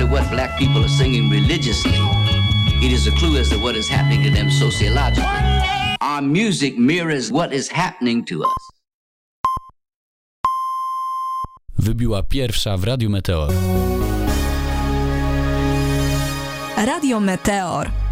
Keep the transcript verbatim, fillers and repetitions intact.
to what black people are singing religiously. It is a clue as to what is happening to them sociologically. Our music mirrors what is happening to us. Wybiła pierwsza w Radiu Meteor. Radio Meteor.